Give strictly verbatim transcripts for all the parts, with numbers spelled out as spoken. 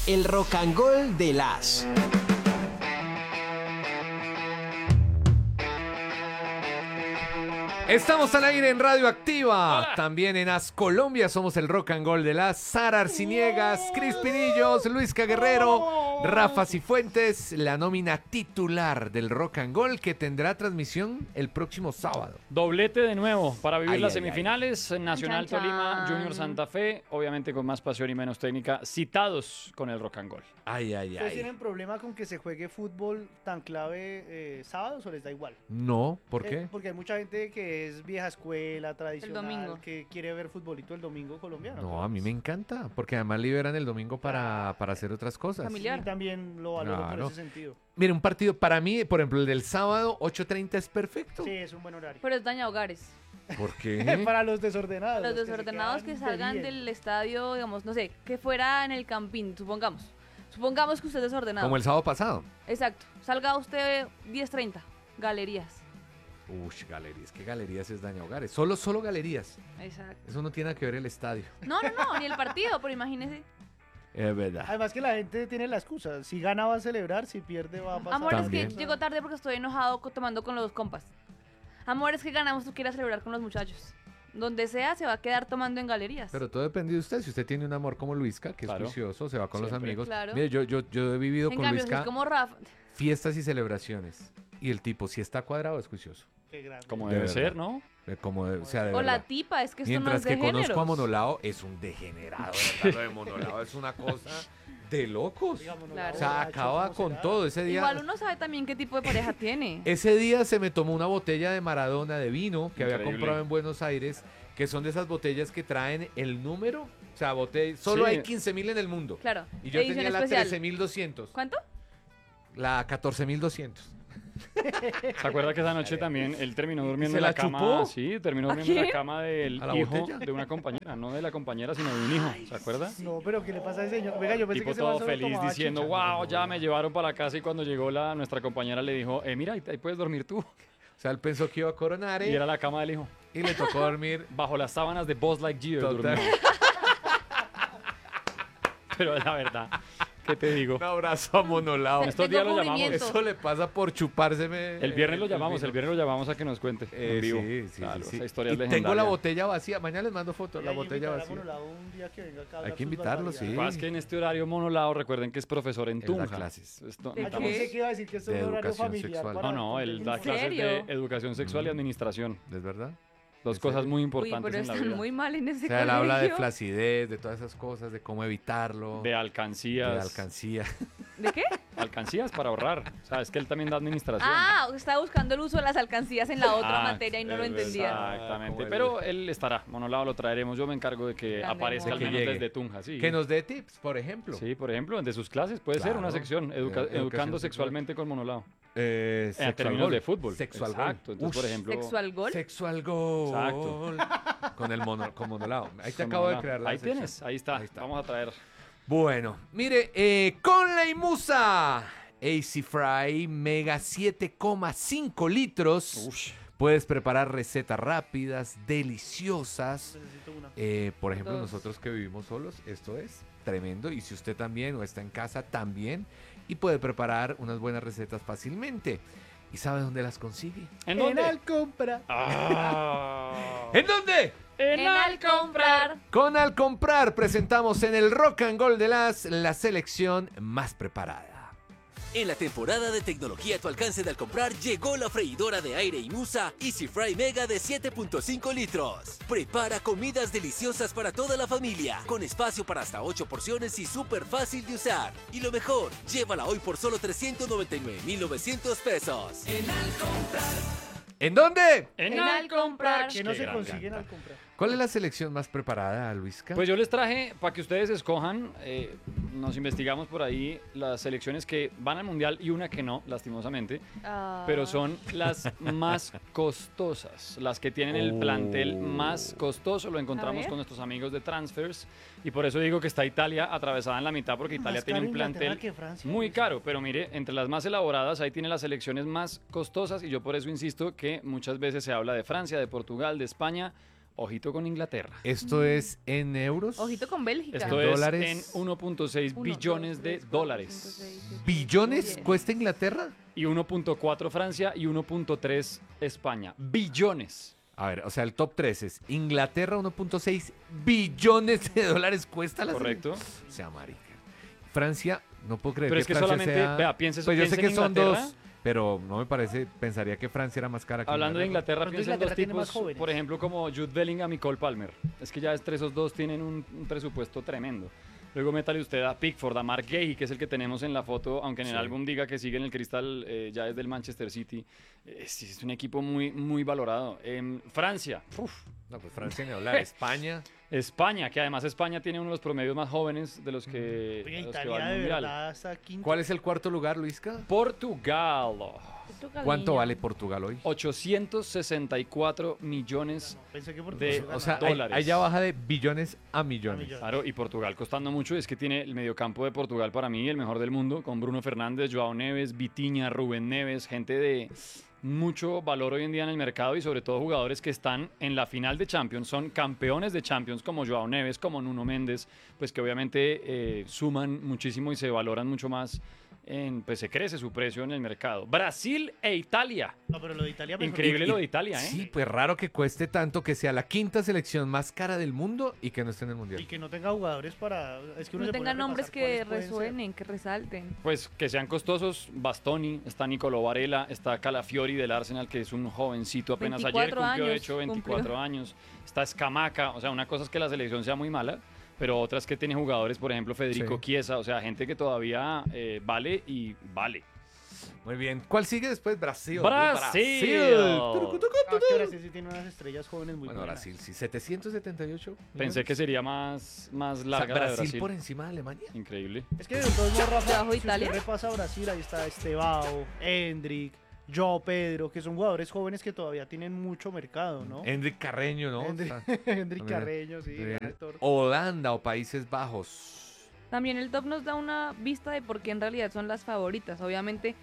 El rock and roll de las... Estamos al aire en Radio Activa, Hola. También en As Colombia. Somos el rock and roll de las Sara Arciniegas, Cris Pinillos, Luisca Guerrero, Rafa Cifuentes, la nómina titular del rock and roll que tendrá transmisión el próximo sábado. Doblete de nuevo para vivir ay, las ay, semifinales, ay. Nacional Chan, chan. Tolima, Junior Santa Fe, obviamente con más pasión y menos técnica, citados con el rock and roll. Ay, ay, ¿Ustedes ay. tienen problema con que se juegue fútbol tan clave eh, sábados o les da igual? No, ¿por qué? Eh, porque hay mucha gente que es vieja escuela, tradicional, domingo. que quiere ver futbolito el domingo colombiano. No, pero a mí me encanta, porque además liberan el domingo para, para hacer otras cosas. Familiar. sí, también lo valoro Claro. por ese sentido. Mire, un partido para mí, por ejemplo, el del sábado, ocho treinta es perfecto. Sí, es un buen horario. Pero es daña hogares. ¿Por qué? Para los desordenados. Los que se desordenados que quedan de salgan bien. del estadio, digamos, no sé, que fuera en el campín, supongamos. Supongamos que usted es desordenado. Como el sábado pasado. Exacto. Salga usted diez treinta, galerías. Uy, galerías, ¿qué galerías es daña hogares? Solo, solo galerías. Exacto. Eso no tiene nada que ver el estadio. No, no, no, ni el partido, pero imagínese. Es verdad. Además que la gente tiene la excusa. Si gana va a celebrar, si pierde va a pasar. Amor, es También. que llego tarde porque estoy enojado co- tomando con los compas. Amor, es que ganamos, tú quieres celebrar con los muchachos. Donde sea, se va a quedar tomando en galerías. Pero todo depende de usted. Si usted tiene un amor como Luisca, que Claro. es juicioso, se va con los Siempre. amigos. Claro. Mire, yo, yo, yo he vivido en con cambio, si Luisca es como Rafa. fiestas y celebraciones. Y el tipo, si está cuadrado, es juicioso. Qué grande. Como De debe verdad. ser, ¿no? Eh, Como, de- o sea, de O la verdad. tipa, es que esto no Mientras es de que conozco a géneros. Monolao, es un degenerado. de verdad, Lo de Monolao es una cosa de locos. Digamos, no, Claro. O sea, borracho, acaba ¿cómo con será? todo. Ese día, Igual uno sabe también qué tipo de pareja tiene. ese día se me tomó una botella de Maradona de vino que había Increíble. comprado en Buenos Aires, que son de esas botellas que traen el número. O sea, botella, solo Sí. hay quince mil en el mundo. Claro. Y yo edición tenía la especial. trece mil doscientos. ¿Cuánto? La catorce mil doscientos. ¿Se acuerda que esa noche también él terminó durmiendo se en la, la cama? chupó? Sí, terminó ¿A durmiendo en la quién? cama del ¿A la hijo botella? de una compañera, no de la compañera, sino de un hijo, ¿se acuerda? No, pero ¿qué le pasa a ese señor? Venga, yo pensé Tipo que ese todo man solo feliz tomaba diciendo, chicha. wow, ya me llevaron para la casa y cuando llegó la nuestra compañera le dijo, eh, mira, ahí, ahí puedes dormir tú. O sea, él pensó que iba a coronar Y ¿eh? era la cama del hijo. y le tocó dormir. Bajo las sábanas de Buzz Lightyear Total. durmió. Pero la verdad, ¿qué te digo? Un abrazo a Monolao. Se- Estos tengo días lo llamamos. cubrimiento. Eso le pasa por chupárseme. El viernes lo eh, llamamos, vino. el viernes lo llamamos a que nos cuente Eh, en vivo. sí, sí, Claro, sí, sí. esa historia Y es tengo la legendaria. botella vacía. Mañana les mando fotos. Y La hay que botella invitar a vacía. Monolao un día que venga acá a Hay hablar que sus invitarlo, barbaridades. sí. Más que en este horario monolado, recuerden que es profesor en Él da Tunja. clases. Esto- ¿De Ah, yo necesitamos- pensé que iba a decir que esto De es un horario educación familiar. sexual. para No, no, él da ¿En clases de serio? educación sexual y Mm. administración. ¿Es verdad? Dos ¿En cosas serio? muy Uy, importantes pero en la están vida. muy mal en ese O sea, él habla de colegio. flacidez, de todas esas cosas, de cómo evitarlo. De de alcancías. alcancía. ¿De qué? Alcancías para ahorrar. O sea, es que él también da administración. Ah, estaba buscando el uso de las alcancías en la otra Ah, materia y no lo es entendía. verdad. Exactamente. como él. Pero él estará. Monolado lo traeremos. Yo me encargo de que Grande aparezca al Mono. menos Que llegue. desde Tunja. Sí. Que nos dé tips, por ejemplo. Sí, por ejemplo, de sus clases. Puede ser una Claro. sección. educa- Educación educando sexual. sexualmente con Monolado. Eh, En sexual términos gol. de fútbol. Sexual Exacto. gol. Entonces, por Ush. ejemplo. ¿Sexual gol? Sexual gol. Exacto. Con el mono, con monolao. Ahí te con acabo de Monolao. crear la Ahí sección. tienes. Ahí está. Ahí está. Vamos a traer. Bueno, mire, eh, con la Imusa Easy Fry Mega siete coma cinco litros. Ush. Puedes preparar recetas rápidas, deliciosas. Necesito una. Eh, por ejemplo, Dos. nosotros que vivimos solos, esto es tremendo. Y si usted también o está en casa, también. Y puede preparar unas buenas recetas fácilmente. ¿Y sabe dónde las consigue? ¿En En dónde? Alcompra. Ah. ¿En dónde? En al comprar. Con Al Comprar presentamos en el Rock and Roll de las la selección más preparada. En la temporada de tecnología a tu alcance de al comprar llegó la freidora de aire Imusa Easy Fry Mega de siete punto cinco litros. Prepara comidas deliciosas para toda la familia, con espacio para hasta ocho porciones y súper fácil de usar. Y lo mejor, llévala hoy por solo trescientos noventa y nueve mil novecientos pesos. ¿En dónde? En En al al comprar. Que no Qué se gran consiguen canta. al comprar. ¿Cuál es la selección más preparada, Luisca? Pues yo les traje, para que ustedes escojan, eh, nos investigamos por ahí las selecciones que van al Mundial y una que no, lastimosamente, Ah. pero son las más costosas, las que tienen el plantel más costoso, lo A encontramos ver. con nuestros amigos de Transfers, y por eso digo que está Italia atravesada en la mitad, porque Italia Más tiene caro un Inglaterra plantel que Francia, muy pues. caro, pero mire, entre las más elaboradas, ahí tiene las selecciones más costosas, y yo por eso insisto que muchas veces se habla de Francia, de Portugal, de España, Ojito con Inglaterra. ¿Esto es en euros? Ojito con Bélgica. Esto ¿En es dólares? en uno punto seis Uno, billones dos, de tres, cuatro, dólares. cinco, seis, siete, ¿Billones diez. cuesta Inglaterra? Y uno punto cuatro Francia y uno punto tres España. Billones. A ver, o sea, el top tres es Inglaterra, uno punto seis billones de dólares cuesta la Correcto. selección. O sea, marica. Francia, no puedo creer Pero que es que Francia solamente, sea... vea, piense, Pues yo sé piense en que son Inglaterra. dos, pero no me parece, pensaría que Francia era más cara que Hablando de Inglaterra, Pronto piensa en dos Inglaterra tiene más tipos, jóvenes. por ejemplo, como Jude Bellingham y Cole Palmer. Es que ya entre esos dos tienen un, un presupuesto tremendo. Luego métale usted a Pickford, a Mark Gay, que es el que tenemos en la foto, aunque en el Sí. álbum diga que sigue en el Crystal, eh, ya es del Manchester City. Eh, sí, es un equipo muy, muy valorado. En Francia, uf, No, pues Francia ni hablar. España. España, que además España tiene uno de los promedios más jóvenes de los que, Oiga, de los que va Italia al de Mundial. verdad está quinto. ¿Cuál es el cuarto lugar, Luisca? Portugal, ¿Cuánto vale Portugal hoy? ochocientos sesenta y cuatro millones. Pensé que por de- Portugal O sea, ganaba. ahí, dólares. ahí ya baja de billones a millones. millones. Claro, y Portugal costando mucho, es que tiene el mediocampo de Portugal para mí, el mejor del mundo, con Bruno Fernández, Joao Neves, Vitinha, Rubén Neves, gente de mucho valor hoy en día en el mercado y sobre todo jugadores que están en la final de Champions, son campeones de Champions como Joao Neves, como Nuno Méndez, pues que obviamente eh, suman muchísimo y se valoran mucho más, en, pues se crece su precio en el mercado. Brasil e Italia. No, pero lo de Italia mejor. Increíble Y- lo de Italia, ¿eh? Sí, pues raro que cueste tanto, que sea la quinta selección más cara del mundo y que no esté en el Y Mundial. que no tenga jugadores para. Es que uno No se pone a tengan nombres repasar que cuáles pueden ser. resuenen, que resalten. Pues que sean costosos, Bastoni, está Nicolò Varela, está Calafiori del Arsenal, que es un jovencito apenas ayer, veinticuatro cumplió de años, hecho veinticuatro cumplió. años, está Scamaca, o sea, una cosa es que la selección sea muy mala, pero otras que tiene jugadores, por ejemplo, Federico Sí. Chiesa, o sea, gente que todavía eh, vale y vale. Muy bien. ¿Cuál sigue después? Brasil. ¡Brasil! Turucutucu. Ah, que Brasil sí tiene unas estrellas jóvenes muy Bueno, buenas. Brasil, sí. setecientos setenta y ocho. Pensé que sería más, más O sea, larga la de Brasil, Brasil. por encima de Alemania. Increíble. Es que de todos modos, Rafa, ¿Debajo de si Italia? usted repasa a Brasil, ahí está Estebao, Hendrik, Joao Pedro, que son jugadores jóvenes que todavía tienen mucho mercado, ¿no? Enrique Carreño, ¿no? Hendrik, O sea, Hendrik también- Carreño, sí, también gran actor. Holanda o Países Bajos. También el top nos da una vista de por qué en realidad son las favoritas. Obviamente,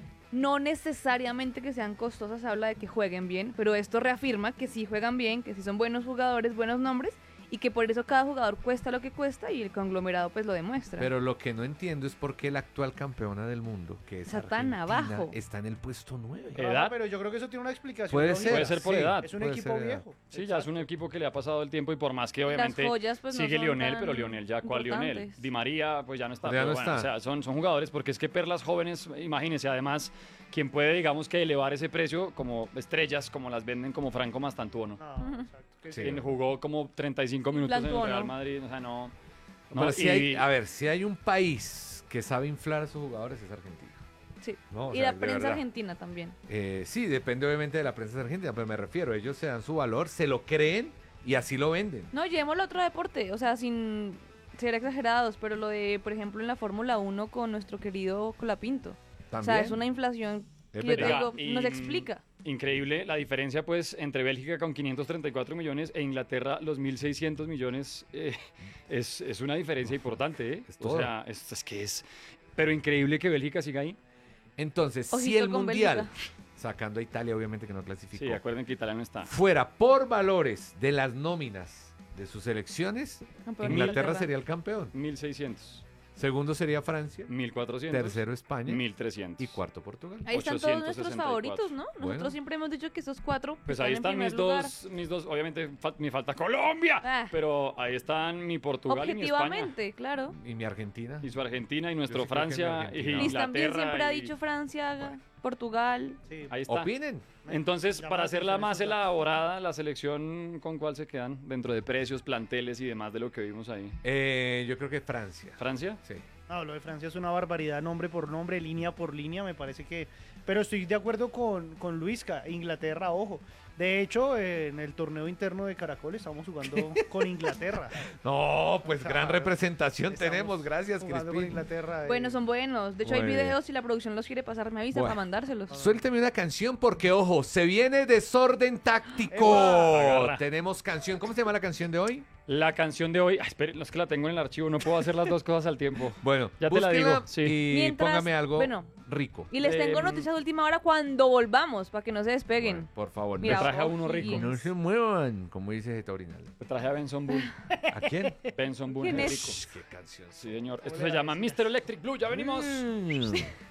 no necesariamente que sean costosas, se habla de que jueguen bien, pero esto reafirma que sí juegan bien, que sí son buenos jugadores, buenos nombres, y que por eso cada jugador cuesta lo que cuesta y el conglomerado pues lo demuestra. Pero lo que no entiendo es por qué la actual campeona del mundo, que es Está tan Argentina, abajo. está en el puesto nueve. Eh, Rafa, ¿Edad? pero yo creo que eso tiene una explicación. Puede lógica. ser. Puede ser por sí. edad. Es un Puede equipo ser, viejo. Sí, ya es un equipo que le ha pasado el tiempo y por más que Las obviamente joyas, pues, no sigue son Lionel, tan pero Lionel ya cuál Lionel. importantes. Di María pues ya no está, Ya pero no bueno, está. o sea, son, son jugadores porque es que perlas jóvenes, imagínense, además quien puede digamos que elevar ese precio como estrellas como las venden como Franco Mastantuono. No, exacto. Que Sí. Quien jugó como treinta y cinco minutos en el Plantuono. Real Madrid, o sea, no. no, Pero si y- hay, a ver, si hay un país que sabe inflar a sus jugadores es Argentina. Sí. No, o y sea, la de prensa verdad. argentina también. Eh, sí, depende obviamente de la prensa argentina, pero me refiero, ellos se dan su valor, se lo creen y así lo venden. No, llevémoslo a otro deporte, o sea, sin ser exagerados, pero lo de, por ejemplo, en la Fórmula uno con nuestro querido Colapinto. O También. sea, es una inflación que Es yo te verdad. digo, Y- no se explica. Increíble la diferencia pues entre Bélgica con quinientos treinta y cuatro millones e Inglaterra los mil seiscientos millones. eh, es, es una diferencia importante, ¿eh? Es O todo. sea, es, es que es... Pero increíble que Bélgica siga ahí. Entonces, si Ojito el con mundial, Bélgica. sacando a Italia obviamente que no clasificó, Sí, acuerden que Italia no está. fuera por valores de las nóminas de sus selecciones, Campeón de Inglaterra sería el campeón. mil seiscientos, Segundo sería Francia, mil cuatrocientos, tercero España mil trescientos. y cuarto Portugal. Ahí están todos nuestros ochocientos sesenta y cuatro. favoritos, ¿no? Nosotros Bueno. siempre hemos dicho que esos cuatro Pues están ahí en están primer mis lugar. dos, mis dos, obviamente fa- me falta Colombia, Ah. pero ahí están mi Portugal y mi España. Objetivamente, claro. Y mi Argentina. Y su Argentina y nuestro sí creo que mi Francia y Argentina. Liz también Inglaterra. siempre ha y- dicho Francia, Bueno. Portugal. Sí. Ahí está. Opinen. Entonces, Llama para la hacerla atención más esos datos. elaborada, la selección, ¿con cuál se quedan? Dentro de precios, planteles y demás de lo que vimos ahí. Eh, yo creo que Francia. ¿Francia? Sí. No, lo de Francia es una barbaridad, nombre por nombre, línea por línea, me parece que... Pero estoy de acuerdo con, con Luisca, Inglaterra, ojo. De hecho, eh, en el torneo interno de Caracol estamos jugando con Inglaterra. No, pues gran Claro. representación Estamos tenemos. Gracias, jugando con Crispín. Inglaterra. eh. Bueno, son buenos. De hecho, hay Bueno. videos y la producción los quiere pasar, me avisa Bueno. para mandárselos. Suélteme una canción porque, ojo, se viene desorden táctico. Epa. Agarra. Tenemos canción. ¿Cómo se llama la canción de hoy? La canción de hoy, ah, espere, no es que la tengo en el archivo, no puedo hacer las dos cosas al tiempo. Bueno, Ya te la búsquela digo, sí. y Mientras- póngame algo bueno. rico. Y les tengo Em, noticias de última hora cuando volvamos, para que no se despeguen. Bueno, por favor, Mira, no, traje a uno O'Higgins. rico. no se muevan, como dice Geta Orinal. Te traje a Benson Bull. ¿A quién? Benson Bull, ¿Quién es es? rico. Qué canción. Sí, señor. Esto se llama mister Electric Blue, ya venimos. Mm.